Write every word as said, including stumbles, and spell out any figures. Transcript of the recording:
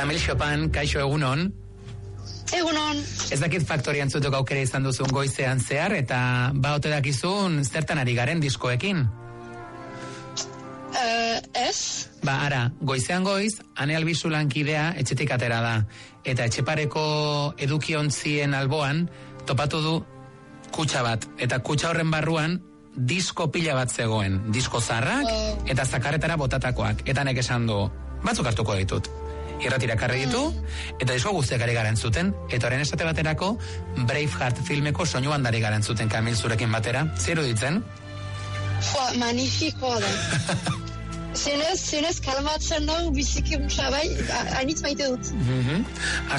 Camille Chopin, kaixo egunon. Egunon. Ez dakit faktorian zutuk aukera izan duzun goizean zehar, eta ba ote dakizun zertan ari garen diskoekin? Uh, ez? Ba, ara, goizean goiz, Ane Albizu lankidea etxetik atera da. Eta etxepareko edukiontzien alboan topatu du kutxa bat. Eta kutxa horren barruan disko pila bat zegoen. Disko zarrak uh. eta zakarretara botatakoak. Eta nek esan du, batzuk hartuko ditut. Irratira karri ditu, eta disko guztiak ari garen zuten, eta horren esate baterako Braveheart filmeko soinu bandari garen zuten Kamil zurekin batera. Zeru ditzen? Fua, magnifikoa da. Zenez, zenez kalmatzen dugu biziki gutxa bai, hainitz maite dut. Mm-hmm.